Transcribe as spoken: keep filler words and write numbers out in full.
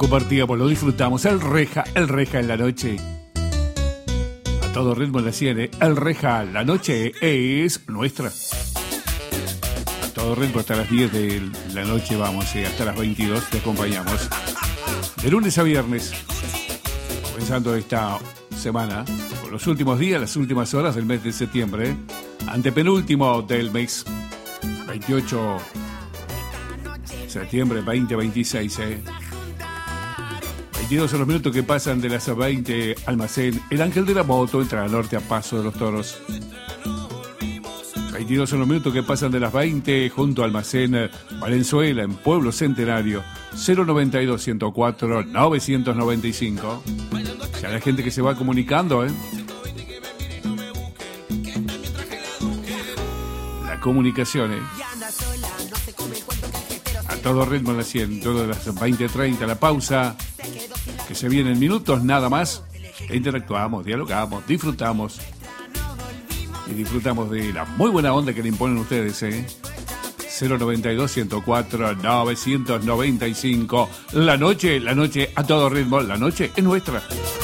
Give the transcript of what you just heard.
compartíamos, lo disfrutamos. El Reja, el Reja en la noche. A todo ritmo en la cien, el Reja, la noche es nuestra. A todo ritmo hasta las diez de la noche vamos, eh, hasta las veintidós te acompañamos. De lunes a viernes, comenzando esta semana, con los últimos días, las últimas horas del mes de septiembre, antepenúltimo del mes, veintiocho de septiembre veinte veintiséis, eh. veintidós son los minutos que pasan de las veinte, Almacén El Ángel de la Moto, entra al norte a Paso de los Toros. veintidós son los minutos que pasan de las veinte, junto a Almacén Valenzuela, en Pueblo Centenario, cero noventa y dos, ciento cuatro, novecientos noventa y cinco. Ya la gente que se va comunicando, ¿eh? La comunicación, ¿eh? A todo ritmo en la cien, todas las veinte treinta, la pausa, que se viene en minutos nada más. E interactuamos, dialogamos, disfrutamos. Y disfrutamos de la muy buena onda que le imponen ustedes, ¿eh? cero noventa y dos, ciento cuatro, novecientos noventa y cinco. La noche, la noche a todo ritmo, la noche es nuestra.